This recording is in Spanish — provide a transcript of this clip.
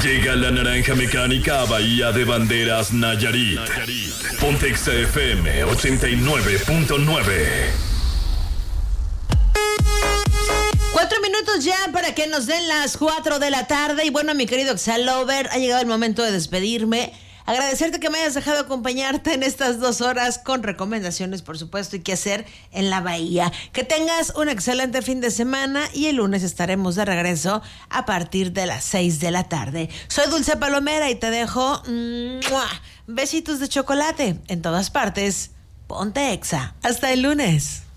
Llega la naranja mecánica a Bahía de Banderas, Nayarit. Ponte Exa FM 89.9. 4 minutos ya para que nos den las 4 de la tarde. Y bueno, mi querido Exalover, ha llegado el momento de despedirme. Agradecerte que me hayas dejado acompañarte en estas 2 horas con recomendaciones, por supuesto, y qué hacer en la bahía. Que tengas un excelente fin de semana y el lunes estaremos de regreso a partir de las 6 de la tarde. Soy Dulce Palomera y te dejo besitos de chocolate en todas partes. Ponte Exa. Hasta el lunes.